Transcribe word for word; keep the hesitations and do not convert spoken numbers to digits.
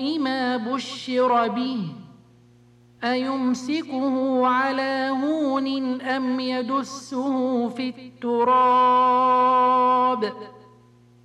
ما بشر به أيمسكه على هون أم يدسه في التراب